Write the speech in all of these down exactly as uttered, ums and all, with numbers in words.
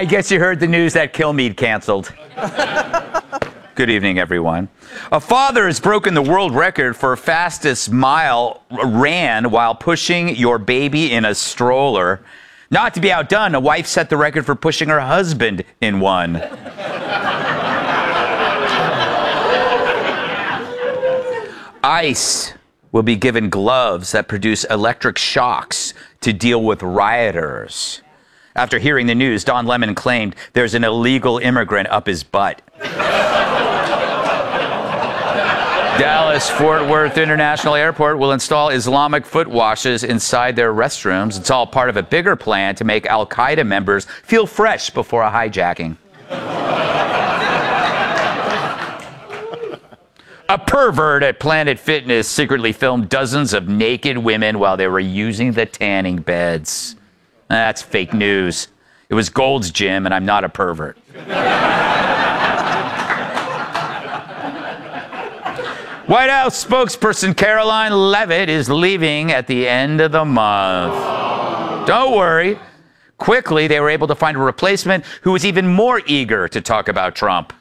I guess you heard the news that Kilmeade canceled. Good evening, everyone. A father has broken the world record for fastest mile ran while pushing your baby in a stroller. Not to be outdone, a wife set the record for pushing her husband in one. ICE will be given gloves that produce electric shocks to deal with rioters. After hearing the news, Don Lemon claimed there's an illegal immigrant up his butt. Dallas-Fort Worth International Airport will install Islamic foot washes inside their restrooms. It's all part of a bigger plan to make Al-Qaeda members feel fresh before a hijacking. A pervert at Planet Fitness secretly filmed dozens of naked women while they were using the tanning beds. That's fake news. It was Gold's Gym, and I'm not a pervert. White House spokesperson Caroline Leavitt is leaving at the end of the month. Don't worry. Quickly, they were able to find a replacement who was even more eager to talk about Trump.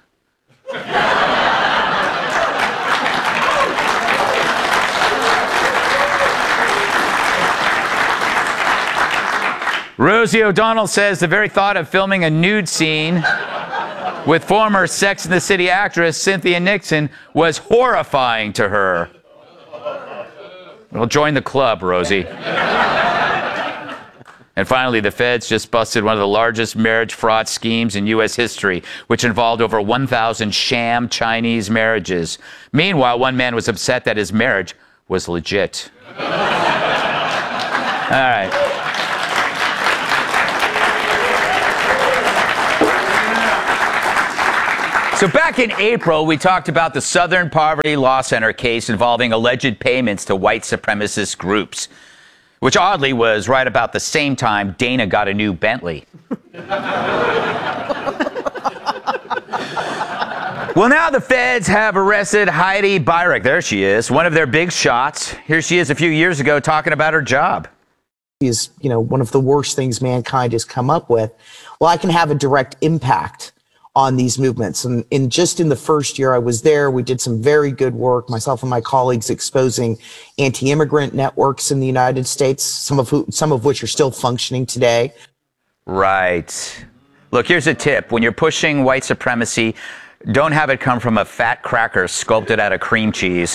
Rosie O'Donnell says the very thought of filming a nude scene with former Sex and the City actress Cynthia Nixon was horrifying to her. Well, join the club, Rosie. And finally, the feds just busted one of the largest marriage fraud schemes in U S history, which involved over one thousand sham Chinese marriages. Meanwhile, one man was upset that his marriage was legit. All right. So back in April, we talked about the Southern Poverty Law Center case involving alleged payments to white supremacist groups, which oddly was right about the same time Dana got a new Bentley. Well, now the feds have arrested Heidi Beirich. There she is, one of their big shots. Here she is a few years ago talking about her job. Is, you know, one of the worst things mankind has come up with. Well, I can have a direct impact on these movements. And in just in the first year I was there, we did some very good work, myself and my colleagues, exposing anti-immigrant networks in the United States, some of who, some of which are still functioning today. Right. Look, here's a tip. When you're pushing white supremacy, don't have it come from a fat cracker sculpted out of cream cheese.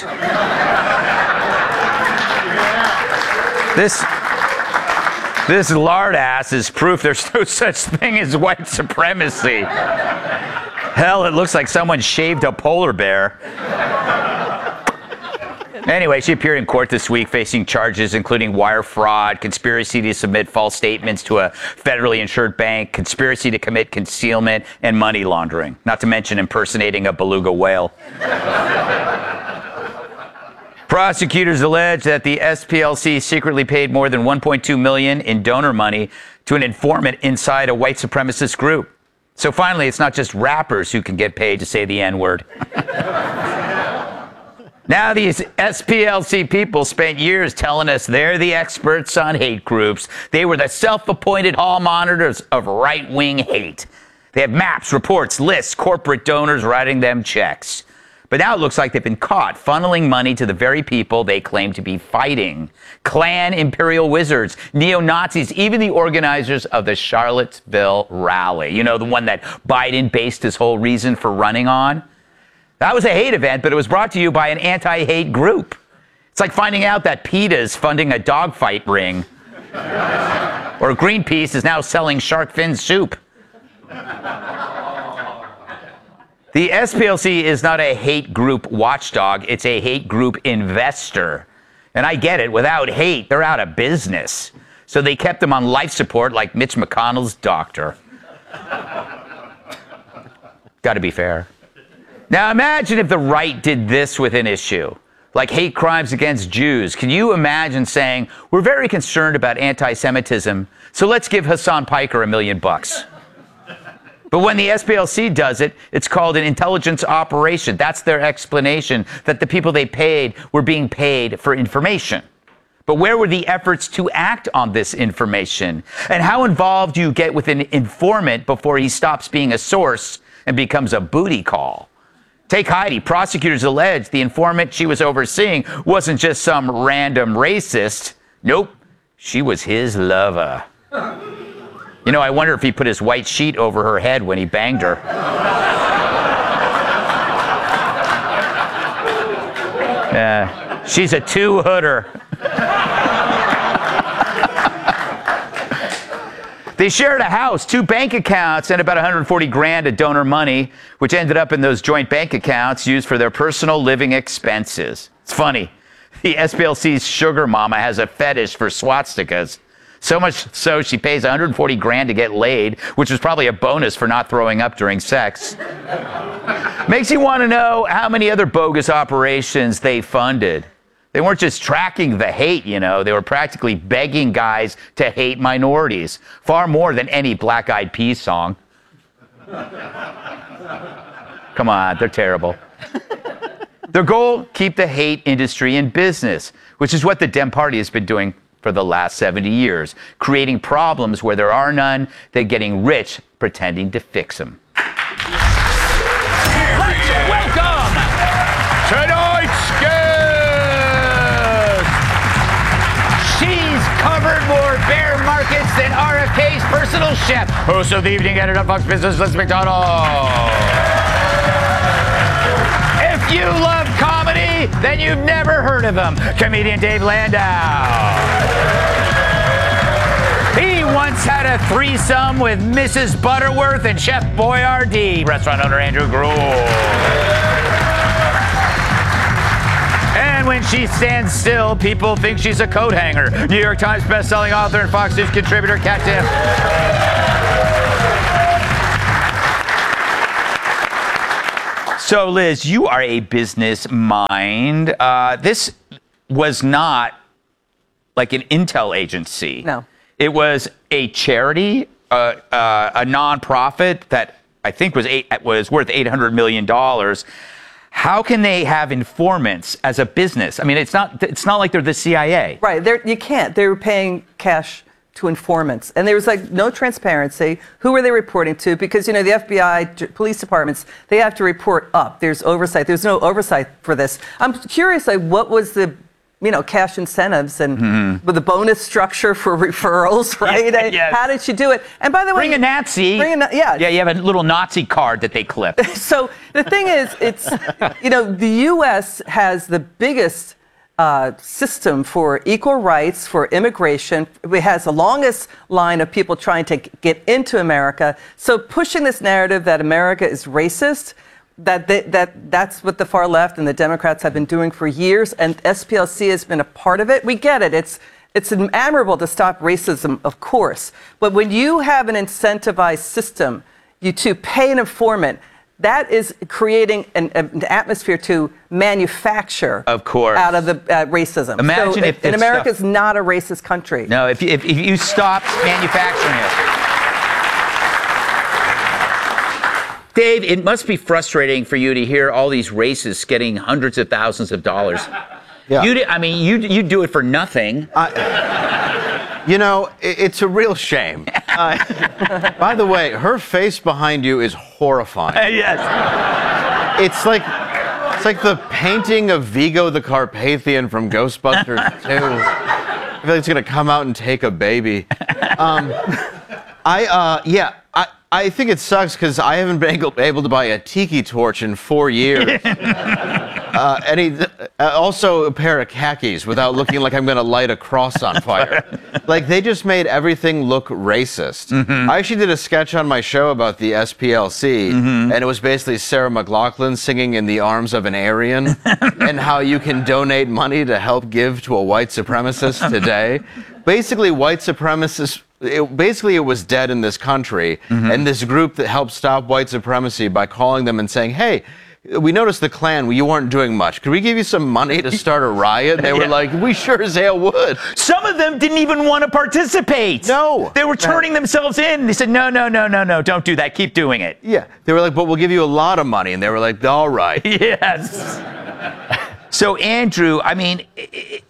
This... This lard ass is proof there's no such thing as white supremacy. Hell, it looks like someone shaved a polar bear. Anyway, she appeared in court this week facing charges including wire fraud, conspiracy to submit false statements to a federally insured bank, conspiracy to commit concealment, and money laundering, not to mention impersonating a beluga whale. Prosecutors allege that the S P L C secretly paid more than one point two million dollars in donor money to an informant inside a white supremacist group. So finally, it's not just rappers who can get paid to say the N-word. Now these S P L C people spent years telling us they're the experts on hate groups. They were the self-appointed hall monitors of right-wing hate. They have maps, reports, lists, corporate donors writing them checks. But now it looks like they've been caught funneling money to the very people they claim to be fighting. Klan imperial wizards, neo-Nazis, even the organizers of the Charlottesville rally. You know, the one that Biden based his whole reason for running on? That was a hate event, but it was brought to you by an anti-hate group. It's like finding out that PETA is funding a dogfight ring. Or Greenpeace is now selling shark fin soup. The S P L C is not a hate group watchdog, it's a hate group investor. And I get it, without hate, they're out of business. So they kept them on life support like Mitch McConnell's doctor. Gotta be fair. Now imagine if the right did this with an issue, like hate crimes against Jews. Can you imagine saying, we're very concerned about anti-Semitism, so let's give Hassan Piker a million bucks? But when the S P L C does it, it's called an intelligence operation. That's their explanation, that the people they paid were being paid for information. But where were the efforts to act on this information? And how involved do you get with an informant before he stops being a source and becomes a booty call? Take Heidi. Prosecutors allege the informant she was overseeing wasn't just some random racist. Nope, she was his lover. You know, I wonder if he put his white sheet over her head when he banged her. Yeah, she's a two-hooder. They shared a house, two bank accounts, and about one hundred forty grand of donor money, which ended up in those joint bank accounts used for their personal living expenses. It's funny. The S P L C's sugar mama has a fetish for swastikas. So much so she pays one hundred forty grand to get laid, which was probably a bonus for not throwing up during sex. Makes you want to know how many other bogus operations they funded. They weren't just tracking the hate, you know. They were practically begging guys to hate minorities, far more than any Black Eyed Peas song. Come on, they're terrible. Their goal, keep the hate industry in business, which is what the Dem Party has been doing for the last seventy years, creating problems where there are none, then getting rich pretending to fix them. Let's welcome tonight's guest. She's covered more bear markets than R F K's personal chef. Host of the evening editor of Fox Business, Liz McDonald. If you love comedy, then you've never heard of him. Comedian Dave Landau. He once had a threesome with Missus Butterworth and Chef Boyardee. Restaurant owner Andrew Gruel. And when she stands still, people think she's a coat hanger. New York Times bestselling author and Fox News contributor Kat Timm. So, Liz, you are a business mind. Uh, this was not like an intel agency. No. It was a charity, uh, uh, a nonprofit that I think was eight, was worth eight hundred million dollars. How can they have informants as a business? I mean, it's not it's not like they're the C I A. Right. They're, you can't. They were paying cash to informants. And there was like no transparency. Who were they reporting to? Because, you know, the F B I, police departments, they have to report up. There's oversight. There's no oversight for this. I'm curious, like, what was the, you know, cash incentives and mm-hmm. with the bonus structure for referrals, right? Yeah, yes. How did she do it? And by the way, bring a Nazi. Bring a, yeah. Yeah, you have a little Nazi card that they clip. So the thing is, it's, you know, the U S has the biggest Uh, system for equal rights, for immigration. It has the longest line of people trying to get into America. So pushing this narrative that America is racist, that they, that that's what the far left and the Democrats have been doing for years, and S P L C has been a part of it. We get it. It's it's admirable to stop racism, of course. But when you have an incentivized system, you to pay an informant, that is creating an, an atmosphere to manufacture, of course, out of the uh, racism. Imagine so if, if and America is stuff, not a racist country. No, if, if, if you stopped manufacturing it. Dave, it must be frustrating for you to hear all these racists getting hundreds of thousands of dollars. Yeah. You, I mean, you you do it for nothing. I, you know, it, it's a real shame. Uh, by the way, her face behind you is horrifying. Uh, yes. It's like it's like the painting of Vigo the Carpathian from Ghostbusters two. I feel like it's gonna come out and take a baby. Um, I uh, yeah. I, I think it sucks because I haven't been able, able to buy a tiki torch in four years. uh, and he, uh, also a pair of khakis without looking like I'm going to light a cross on fire. Like, they just made everything look racist. Mm-hmm. I actually did a sketch on my show about the S P L C, mm-hmm. and it was basically Sarah McLachlan singing In the Arms of an Aryan, and how you can donate money to help give to a white supremacist today. Basically, white supremacists... It, basically, it was dead in this country, mm-hmm. and this group that helped stop white supremacy by calling them and saying, hey, we noticed the Klan, you weren't doing much. Could we give you some money to start a riot? They were yeah. like, we sure as hell would. Some of them didn't even want to participate. No. They were turning right. themselves in. They said, no, no, no, no, no, don't do that. Keep doing it. Yeah. They were like, but we'll give you a lot of money. And they were like, all right. Yes. So, Andrew, I mean,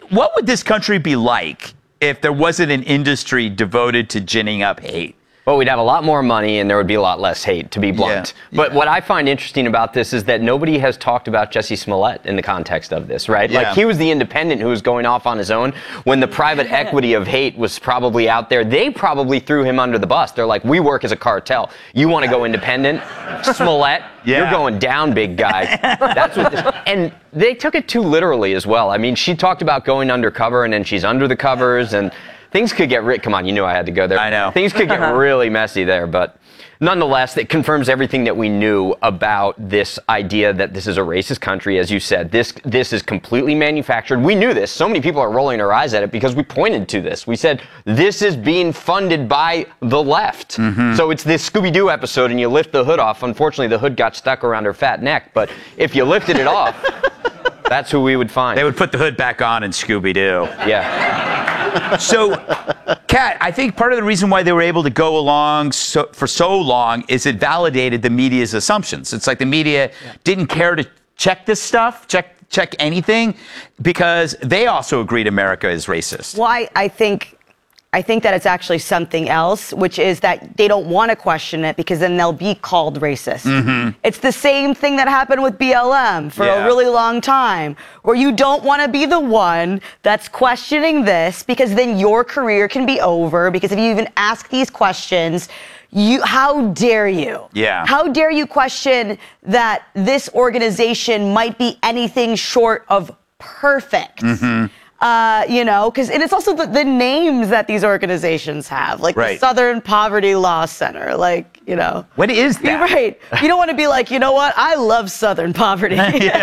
what would this country be like if there wasn't an industry devoted to ginning up hate? Well, we'd have a lot more money and there would be a lot less hate, to be blunt. Yeah, but yeah. what I find interesting about this is that nobody has talked about Jussie Smollett in the context of this, right? Yeah. Like, he was the independent who was going off on his own when the private equity of hate was probably out there. They probably threw him under the bus. They're like, we work as a cartel. You want to go independent? Smollett, yeah. you're going down, big guy. That's what this, and they took it too literally as well. I mean, she talked about going undercover and then she's under the covers and things could get ri- come on, you knew I had to go there. I know. Things could get really messy there, but nonetheless, it confirms everything that we knew about this idea that this is a racist country. As you said, this this is completely manufactured. We knew this. So many people are rolling their eyes at it because we pointed to this. We said, this is being funded by the left. Mm-hmm. So it's this Scooby-Doo episode and you lift the hood off. Unfortunately, the hood got stuck around her fat neck, but if you lifted it off, that's who we would find. They would put the hood back on in Scooby-Doo. Yeah. So, Kat, I think part of the reason why they were able to go along so, for so long is it validated the media's assumptions. It's like the media yeah. didn't care to check this stuff, check check anything, because they also agreed America is racist. Well, I, I think... I think that it's actually something else, which is that they don't want to question it because then they'll be called racist. Mm-hmm. It's the same thing that happened with B L M for yeah. a really long time, where you don't want to be the one that's questioning this because then your career can be over, because if you even ask these questions, you, how dare you? Yeah. How dare you question that this organization might be anything short of perfect? Mm-hmm. Uh, you know, because and it's also the, the names that these organizations have, like right. the Southern Poverty Law Center, like, you know. What is that? You're right. You don't want to be like, you know what? I love Southern poverty.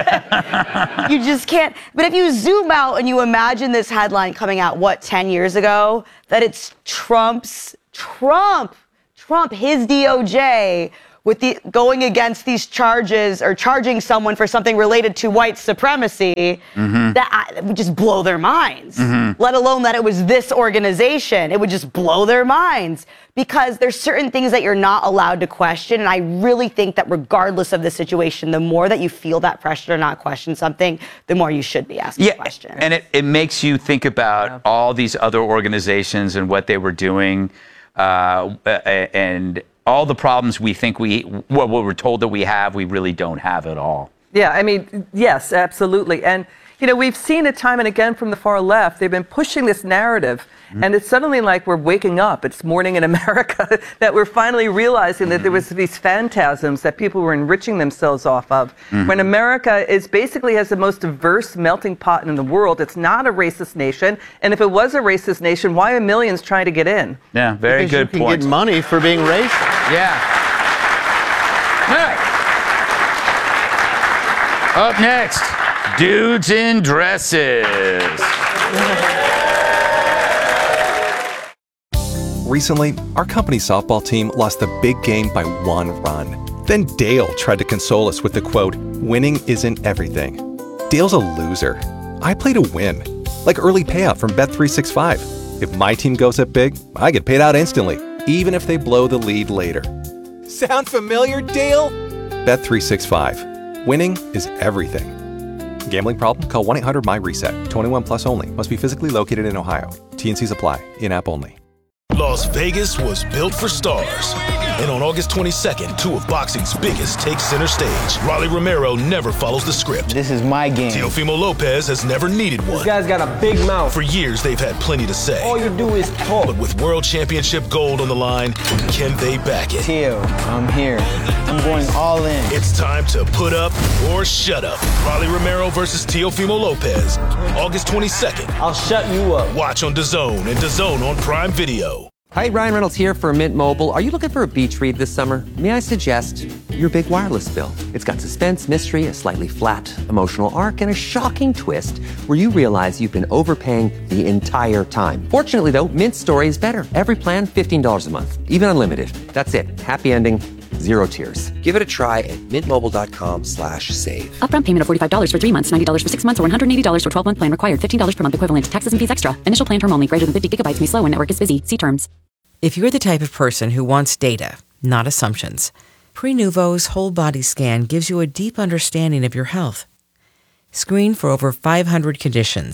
You just can't. But if you zoom out and you imagine this headline coming out, what, ten years ago, that it's Trump's, Trump, Trump, his D O J, with the going against these charges or charging someone for something related to white supremacy, mm-hmm. that I, would just blow their minds. Mm-hmm. Let alone that it was this organization. It would just blow their minds, because there's certain things that you're not allowed to question. And I really think that regardless of the situation, the more that you feel that pressure to not question something, the more you should be asking yeah, questions. And it, it makes you think about yeah. all these other organizations and what they were doing, uh, and all the problems we think we, well, what we're told that we have, we really don't have at all. Yeah, I mean, yes, absolutely. And, you know, we've seen it time and again from the far left. They've been pushing this narrative, mm-hmm. and it's suddenly like we're waking up. It's morning in America, that we're finally realizing that there was these phantasms that people were enriching themselves off of. Mm-hmm. When America is basically has the most diverse melting pot in the world, it's not a racist nation. And if it was a racist nation, why are millions trying to get in? Yeah, very because good you can point. Get money for being racist. Yeah. All right. Up next, dudes in dresses. Recently, our company softball team lost the big game by one run. Then Dale tried to console us with the quote, "Winning isn't everything." Dale's a loser. I play to win, like early payout from Bet three sixty-five. If my team goes up big, I get paid out instantly, even if they blow the lead later. Sound familiar, Dale? Bet three sixty-five. Winning is everything. Gambling problem? Call one eight hundred my reset. twenty-one plus only. Must be physically located in Ohio. T and Cs apply. In-app only. Las Vegas was built for stars. And on August twenty-second, two of boxing's biggest take center stage. Rolly Romero never follows the script. This is my game. Teofimo Lopez has never needed one. This guy's got a big mouth. For years, they've had plenty to say. All you do is talk. But with world championship gold on the line, can they back it? Teo, I'm here. I'm going all in. It's time to put up or shut up. Rolly Romero versus Teofimo Lopez. August twenty-second. I'll shut you up. Watch on DAZN and DAZN on Prime Video. Hi, Ryan Reynolds here for Mint Mobile. Are you looking for a beach read this summer? May I suggest your big wireless bill? It's got suspense, mystery, a slightly flat emotional arc, and a shocking twist where you realize you've been overpaying the entire time. Fortunately, though, Mint's story is better. Every plan, fifteen dollars a month, even unlimited. That's it. Happy ending, zero tears. Give it a try at mintmobile.com slash save. Upfront payment of forty-five dollars for three months, ninety dollars for six months, or one hundred eighty dollars for twelve-month plan required. fifteen dollars per month equivalent. Taxes and fees extra. Initial plan term only. Greater than fifty gigabytes may slow when network is busy. See terms. If you're the type of person who wants data, not assumptions, Prenuvo's whole body scan gives you a deep understanding of your health. Screen for over five hundred conditions,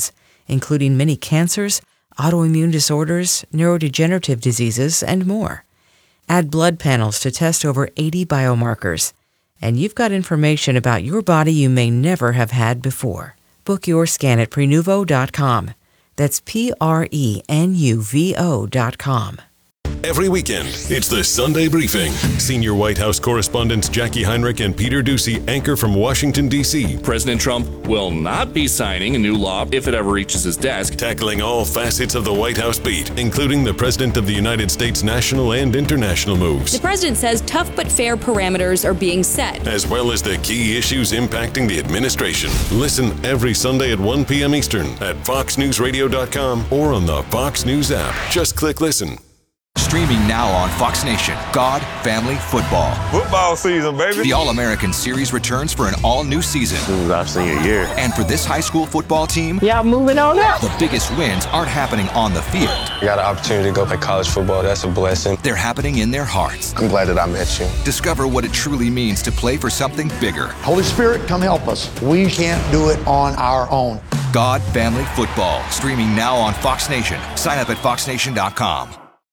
including many cancers, autoimmune disorders, neurodegenerative diseases, and more. Add blood panels to test over eighty biomarkers, and you've got information about your body you may never have had before. Book your scan at prenuvo dot com. That's P R E N U V O dot com. Every weekend, it's the Sunday Briefing. Senior White House correspondents Jackie Heinrich and Peter Doocy anchor from Washington, D C President Trump will not be signing a new law if it ever reaches his desk. Tackling all facets of the White House beat, including the President of the United States national and international moves. The president says tough but fair parameters are being set, as well as the key issues impacting the administration. Listen every Sunday at one p.m. Eastern at fox news radio dot com or on the Fox News app. Just click listen. Streaming now on Fox Nation, God, Family, Football. Football season, baby. The All-American Series returns for an all-new season. This is our senior year. And for this high school football team, y'all moving on up. The biggest wins aren't happening on the field. I got an opportunity to go play college football. That's a blessing. They're happening in their hearts. I'm glad that I met you. Discover what it truly means to play for something bigger. Holy Spirit, come help us. We can't do it on our own. God, Family, Football. Streaming now on Fox Nation. Sign up at fox nation dot com.